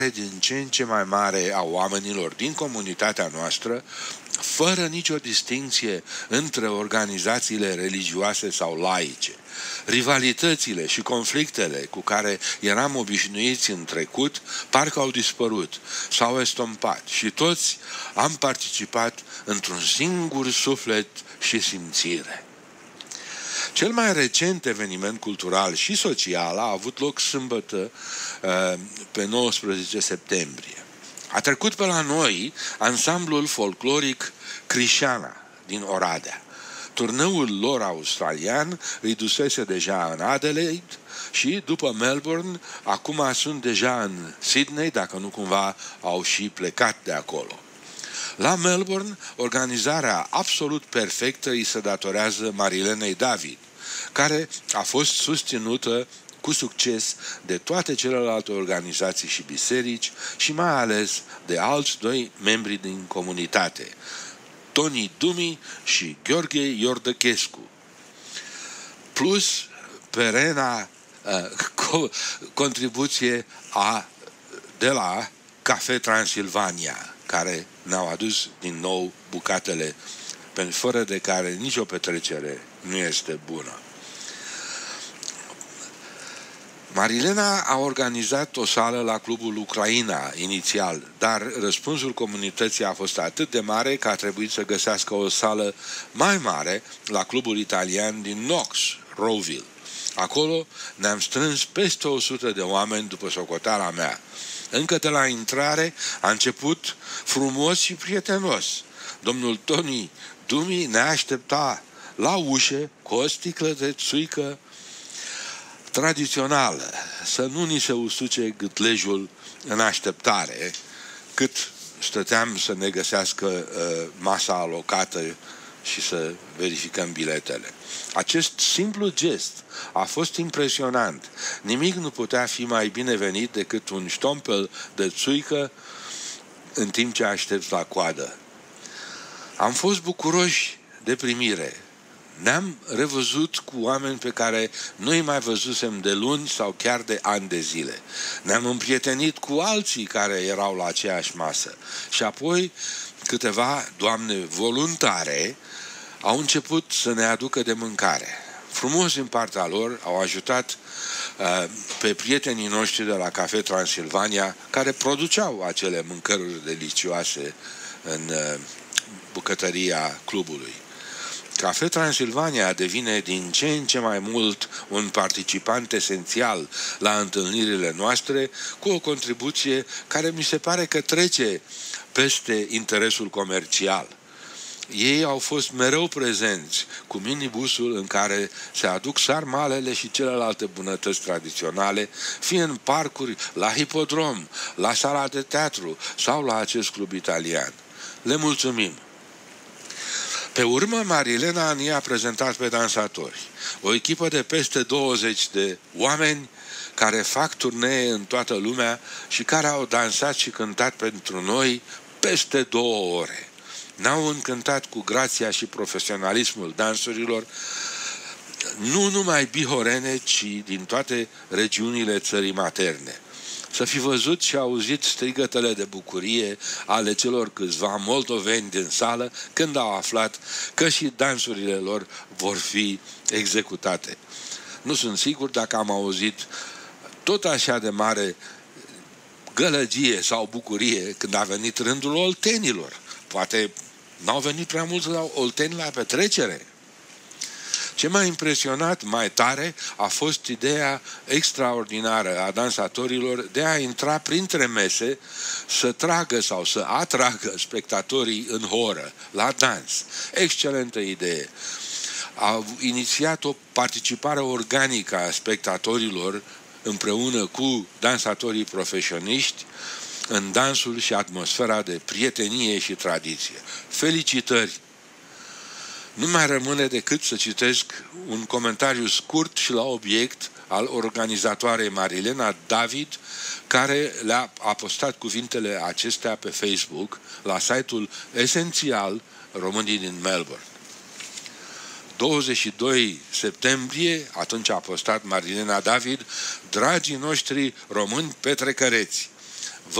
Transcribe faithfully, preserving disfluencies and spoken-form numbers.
din ce în ce mai mare a oamenilor din comunitatea noastră, fără nicio distinție între organizațiile religioase sau laice. Rivalitățile și conflictele cu care eram obișnuiți în trecut parcă au dispărut, s-au estompat și toți am participat într-un singur suflet și simțire. Cel mai recent eveniment cultural și social a avut loc sâmbătă pe nouăsprezece septembrie. A trecut pe la noi ansamblul folcloric Crișana din Oradea. Turneul lor australian îi dusese deja în Adelaide și după Melbourne, acum sunt deja în Sydney, dacă nu cumva au și plecat de acolo. La Melbourne, organizarea absolut perfectă îi se datorează Marilenei David, care a fost susținută cu succes de toate celelalte organizații și biserici și mai ales de alți doi membri din comunitate, Toni Dumi și Gheorghe Iordăchescu, plus perena uh, co- contribuție a, de la Cafe Transilvania, care ne-au adus din nou bucatele, fără de care nicio petrecere nu este bună. Marilena a organizat o sală la Clubul Ucraina inițial, dar răspunsul comunității a fost atât de mare că a trebuit să găsească o sală mai mare la Clubul Italian din Knox, Rowville. Acolo ne-am strâns peste o sută de oameni după socoteala mea. Încă de la intrare a început frumos și prietenos. Domnul Toni Dumi ne aștepta la ușă cu o sticlă de țuică tradițională, să nu ni se usuce gâtlejul în așteptare, cât stăteam să ne găsească uh, masa alocată și să verificăm biletele. Acest simplu gest a fost impresionant. Nimic nu putea fi mai binevenit decât un ștompel de țuică în timp ce aștepți la coadă. Am fost bucuroși de primire. Ne-am revăzut cu oameni pe care nu-i mai văzusem de luni sau chiar de ani de zile. Ne-am împrietenit cu alții care erau la aceeași masă. Și apoi câteva doamne voluntare au început să ne aducă de mâncare. Frumos din partea lor au ajutat uh, pe prietenii noștri de la Cafe Transilvania, care produceau acele mâncăruri delicioase în uh, bucătăria clubului. Cafe Transilvania devine din ce în ce mai mult un participant esențial la întâlnirile noastre, cu o contribuție care mi se pare că trece peste interesul comercial. Ei au fost mereu prezenți cu minibusul în care se aduc sarmalele și celelalte bunătăți tradiționale, fie în parcuri, la hipodrom, la sala de teatru sau la acest club italian. Le mulțumim! Pe urmă, Marilena ne-a prezentat pe dansatori, o echipă de peste douăzeci de oameni care fac turnee în toată lumea și care au dansat și cântat pentru noi peste două ore. Ne-au încântat cu grația și profesionalismul dansurilor, nu numai bihorene, ci din toate regiunile țării materne. Să fi văzut și auzit strigătele de bucurie ale celor câțiva moldoveni din sală când au aflat că și dansurile lor vor fi executate. Nu sunt sigur dacă am auzit tot așa de mare gălăgie sau bucurie când a venit rândul oltenilor. Poate n-au venit prea mulți la olteni la petrecere. Ce m-a impresionat mai tare a fost ideea extraordinară a dansatorilor de a intra printre mese, să tragă sau să atragă spectatorii în horă, la dans. Excelentă idee. A inițiat o participare organică a spectatorilor împreună cu dansatorii profesioniști în dansul și atmosfera de prietenie și tradiție. Felicitări! Nu mai rămâne decât să citesc un comentariu scurt și la obiect al organizatoarei Marilena David, care le-a a postat cuvintele acestea pe Facebook la site-ul Esențial Românii din Melbourne. douăzeci și doi septembrie, atunci a postat Marilena David, dragii noștri români petrecăreți,